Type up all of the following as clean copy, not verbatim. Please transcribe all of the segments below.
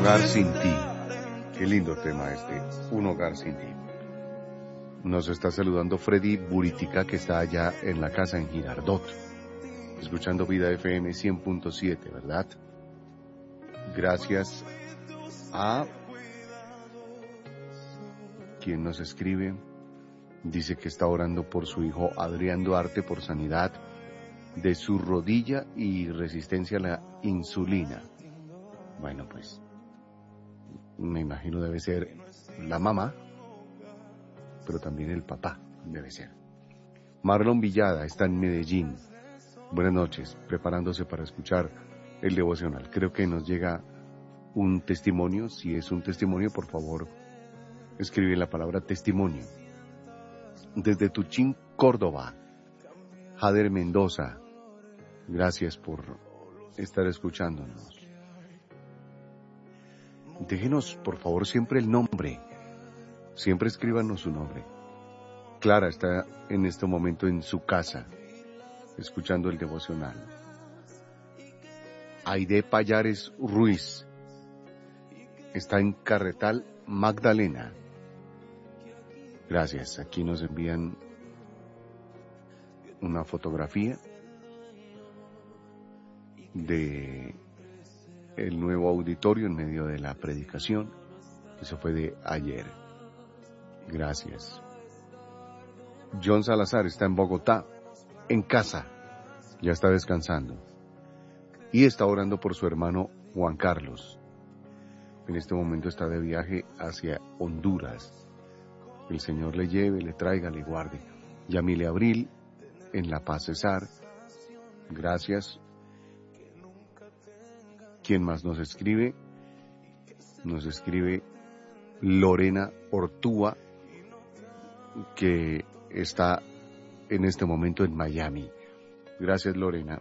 hogar sin ti. Qué lindo tema este, un hogar sin ti. Nos está saludando Freddy Buritica, que está allá en la casa en Girardot, escuchando Vida FM 100.7, ¿verdad? Gracias a quien nos escribe. Dice que está orando por su hijo Adrián Duarte por sanidad de su rodilla y resistencia a la insulina. Bueno, pues me imagino debe ser la mamá, pero también el papá debe ser. Marlon Villada está en Medellín. Buenas noches, preparándose para escuchar el devocional. Creo que nos llega un testimonio. Si es un testimonio, por favor, escribe la palabra testimonio. Desde Tuchín, Córdoba, Jader Mendoza, gracias por estar escuchándonos. Déjenos, por favor, siempre el nombre. Siempre escríbanos su nombre. Clara está en este momento en su casa, escuchando el devocional. Aide Payares Ruiz está en Carretal, Magdalena. Gracias. Aquí nos envían una fotografía de el nuevo auditorio en medio de la predicación. Eso fue de ayer. Gracias. John Salazar está en Bogotá, en casa. Ya está descansando. Y está orando por su hermano Juan Carlos. En este momento está de viaje hacia Honduras. El Señor le lleve, le traiga, le guarde. Yamile Abril, en La Paz Cesar. Gracias. ¿Quién más nos escribe? Nos escribe Lorena Ortúa, que está en este momento en Miami. Gracias, Lorena.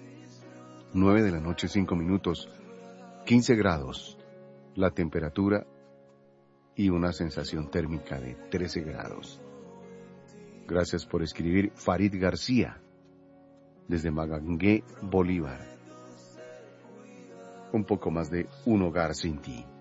9:00 p.m, 5 minutos, 15 grados la temperatura y una sensación térmica de 13 grados. Gracias por escribir. Farid García, desde Magangué, Bolívar. Un poco más de un hogar sin ti.